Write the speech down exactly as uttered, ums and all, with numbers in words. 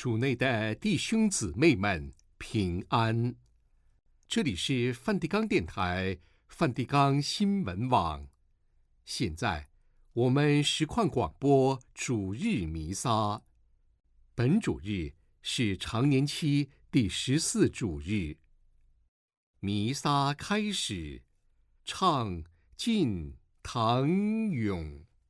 主内的弟兄姊妹们平安，这里是梵蒂冈电台、梵蒂冈新闻网。现在我们实况广播主日弥撒，本主日是常年期第十四主日。弥撒开始，唱进唐咏。